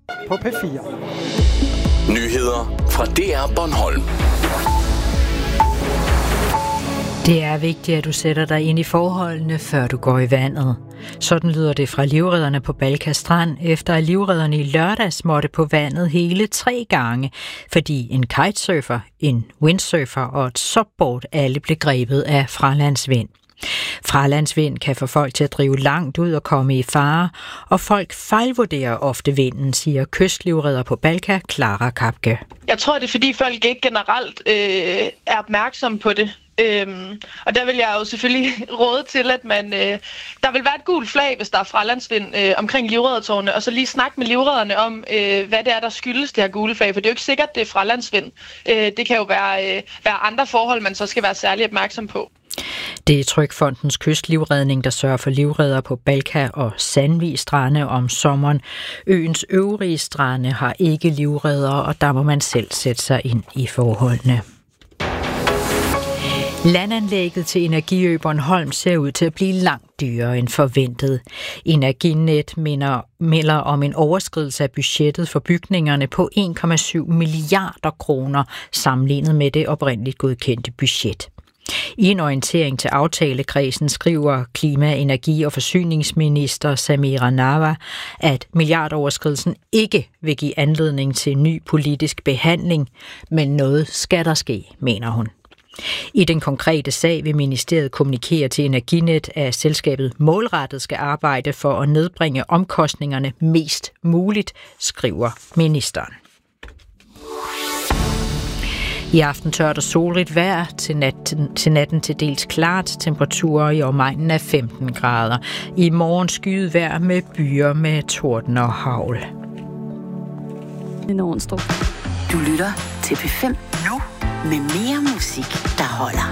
på P4. Nyheder fra DR Bornholm. Det er vigtigt, at du sætter dig ind i forholdene, før du går i vandet. Sådan lyder det fra livredderne på Balka Strand, efter at livredderne i lørdags måtte på vandet hele 3 gange, fordi en kitesurfer, en windsurfer og et subboard alle blev grebet af fralandsvind. Fralandsvind kan få folk til at drive langt ud og komme i fare, og folk fejlvurderer ofte vinden, siger kystlivredder på Balka, Clara Kapke. Jeg tror, det er fordi folk ikke generelt er opmærksomme på det. Og der vil jeg jo selvfølgelig råde til, at der vil være et gult flag, hvis der er fralandsvind omkring livreddertårne, og så lige snakke med livredderne om, hvad det er, der skyldes det her gule flag, for det er jo ikke sikkert, det er fralandsvind. Det kan jo være andre forhold, man så skal være særlig opmærksom på. Det er Trygfondens kystlivredning, der sørger for livredder på Balka og Sandvig Strande om sommeren. Øens øvrige strande har ikke livredder, og der må man selv sætte sig ind i forholdene. Landanlægget til Energiø Bornholm ser ud til at blive langt dyrere end forventet. Energinet melder om en overskridelse af budgettet for bygningerne på 1,7 milliarder kroner sammenlignet med det oprindeligt godkendte budget. I en orientering til aftalekredsen skriver klima-, energi- og forsyningsminister Samira Nawa, at milliardoverskridelsen ikke vil give anledning til ny politisk behandling, men noget skal der ske, mener hun. I den konkrete sag vil ministeriet kommunikere til Energinet, at selskabet målrettet skal arbejde for at nedbringe omkostningerne mest muligt, skriver ministeren. I aften tørt og solrigt vejr, til natten til dels klart, temperaturer i omegnen af 15 grader. I morgen skyet vejr med byer med torden og hagl. Du lytter til P5 nu med mere musik, der holder.